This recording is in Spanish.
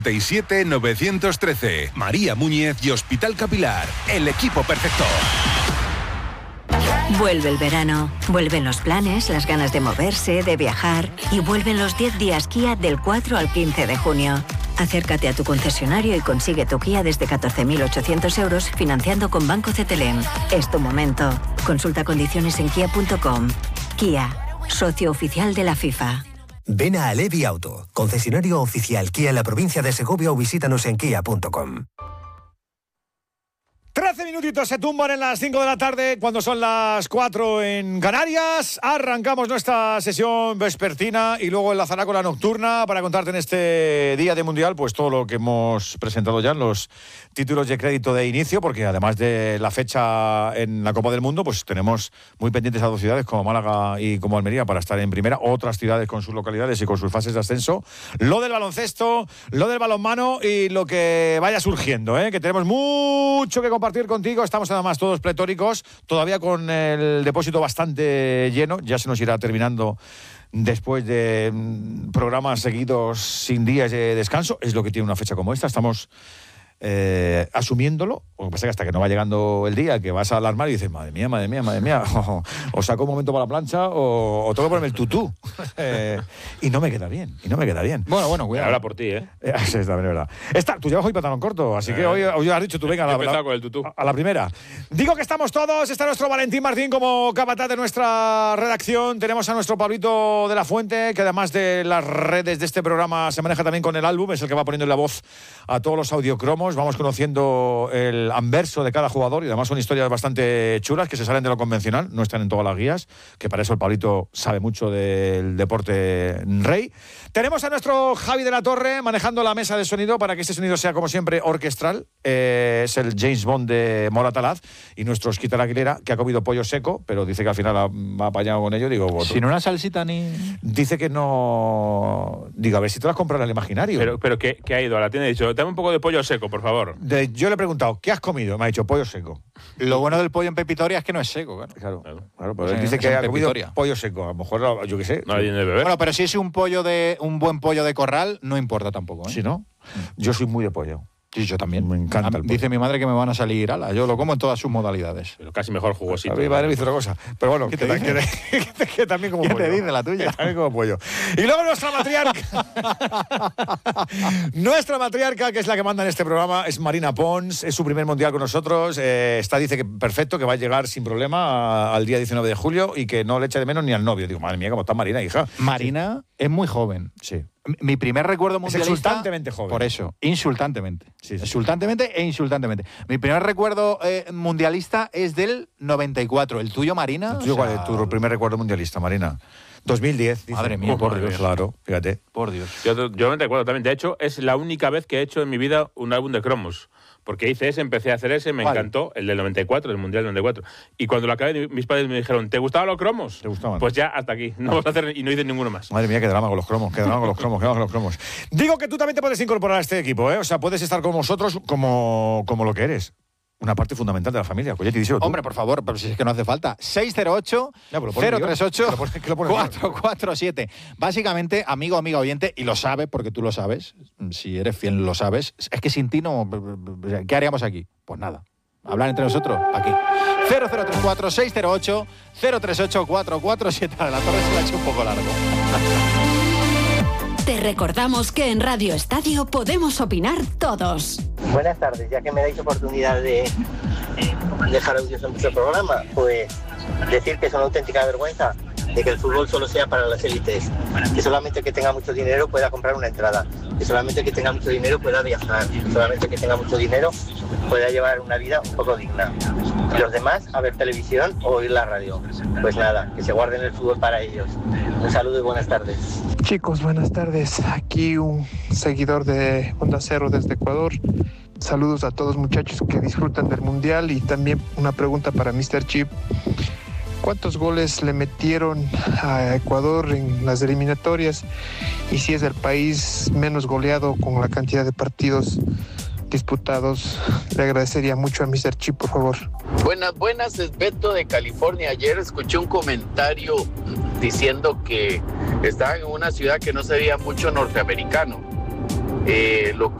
67 913. María Muñez y Hospital Capilar. El equipo perfecto. Vuelve el verano, vuelven los planes, las ganas de moverse, de viajar y vuelven los 10 días Kia del 4 al 15 de junio. Acércate a tu concesionario y consigue tu Kia desde 14.800 euros financiando con Banco CTLM. Es tu momento. Consulta condiciones en kia.com. Kia, socio oficial de la FIFA. Ven a Alevi Auto, concesionario oficial Kia en la provincia de Segovia o visítanos en kia.com. 13 minutitos se tumban en las 5 de la tarde, cuando son las 4 en Canarias. Arrancamos nuestra sesión vespertina y luego enlazará con la nocturna para contarte en este día de Mundial pues todo lo que hemos presentado ya en los títulos de crédito de inicio, porque además de la fecha en la Copa del Mundo, pues tenemos muy pendientes a dos ciudades como Málaga y como Almería para estar en primera, otras ciudades con sus localidades y con sus fases de ascenso, lo del baloncesto, lo del balonmano y lo que vaya surgiendo, que tenemos mucho que compartir contigo. Estamos además todos pletóricos, todavía con el depósito bastante lleno. Ya se nos irá terminando después de programas seguidos sin días de descanso. Es lo que tiene una fecha como esta. Estamos asumiéndolo. Lo que pasa es que hasta que no va llegando el día, que vas al armario y dices, madre mía, o saco un momento para la plancha o tengo que ponerme el tutú. Y no me queda bien. Bueno, cuidado. Habla por ti, Sí, es verdad. Tú llevas hoy pantalón corto, así que hoy has dicho tú, venga, con el tutú. A la primera. Digo que estamos todos, está nuestro Valentín Martín como capataz de nuestra redacción, tenemos a nuestro Pablito de la Fuente, que además de las redes de este programa se maneja también con el álbum, es el que va poniendo la voz a todos los audiocromos. Vamos conociendo el anverso de cada jugador y además son historias bastante chulas que se salen de lo convencional, no están en todas las guías, que para eso el Pablito sabe mucho del deporte rey. Tenemos a nuestro Javi de la Torre manejando la mesa de sonido para que este sonido sea como siempre orquestral. Es el James Bond de Moratalaz y nuestro Osquitar Aguilera, que ha comido pollo seco, pero dice que al final va apañado con ello. Digo, sin una salsita ni... Dice que no... Digo, a ver si te las compras en el imaginario. Pero que ha ido a la tienda y ha dicho, dame un poco de pollo seco, por favor. Yo le he preguntado, ¿qué has comido? Me ha dicho pollo seco. Lo bueno del pollo en Pepitoria es que no es seco, claro. Pero él dice que ha comido pollo seco. A lo mejor, yo qué sé. No hay de beber. Bueno, pero si es un buen pollo de corral, no importa tampoco, ¿Sí, no? Yo soy muy de pollo. Sí, yo también. Me encanta el pollo. Dice mi madre que me van a salir alas. Yo lo como en todas sus modalidades. Pero casi mejor jugosito. A mi madre me hizo otra cosa. Pero bueno, ¿Qué te dice? Que también como pollo. ¿Qué te dice la tuya? También como pollo. Y luego nuestra matriarca. Nuestra matriarca, que es la que manda en este programa, es Marina Pons. Es su primer mundial con nosotros. Dice que perfecto, que va a llegar sin problema al día 19 de julio y que no le echa de menos ni al novio. Digo, madre mía, ¿cómo está Marina, hija? Marina es muy joven. Sí. Mi primer recuerdo mundialista... Es exultantemente joven. Por eso, insultantemente. Sí. Exultantemente e insultantemente. Mi primer recuerdo mundialista es del 94. ¿El tuyo, Marina? ¿El tuyo cuál es tu primer recuerdo mundialista, Marina? 2010. Dice. Madre mía, por Dios. Claro, fíjate. Por Dios. Yo me recuerdo también. De hecho, es la única vez que he hecho en mi vida un álbum de cromos. Porque hice ese, empecé a hacer ese, me encantó, el del 94, el Mundial del 94. Y cuando lo acabé, mis padres me dijeron, ¿te gustaban los cromos? ¿Te gustaban? Pues ya, hasta aquí. No vamos a hacer y no hice ninguno más. Madre mía, qué drama con los cromos, Digo que tú también te puedes incorporar a este equipo, O sea, puedes estar con nosotros como lo que eres. Una parte fundamental de la familia. Oye, díselo tú. Hombre, por favor, pero si es que no hace falta. 608-038-447. Básicamente, amigo, amiga oyente, y lo sabe, porque tú lo sabes, si eres fiel lo sabes, es que sin ti no... ¿Qué haríamos aquí? Pues nada. Hablar entre nosotros, aquí. 0034-608-038-447. La torre se la ha hecho un poco largo. Te recordamos que en Radio Estadio podemos opinar todos. Buenas tardes, ya que me dais oportunidad de dejar audios en vuestro programa, pues decir que es una auténtica vergüenza de que el fútbol solo sea para las élites, que solamente el que tenga mucho dinero pueda comprar una entrada, que solamente el que tenga mucho dinero pueda viajar, que solamente el que tenga mucho dinero pueda llevar una vida un poco digna. Y los demás a ver televisión o oír la radio. Pues nada, que se guarden el fútbol para ellos. Un saludo y buenas tardes. Chicos, buenas tardes. Aquí un seguidor de Onda Cero desde Ecuador. Saludos a todos muchachos que disfrutan del Mundial y también una pregunta para Mr. Chip. ¿Cuántos goles le metieron a Ecuador en las eliminatorias? Y si es el país menos goleado con la cantidad de partidos disputados, le agradecería mucho a Mr. Chip, por favor. Buenas, es Beto de California. Ayer escuché un comentario diciendo que estaban en una ciudad que no se veía mucho norteamericano. lo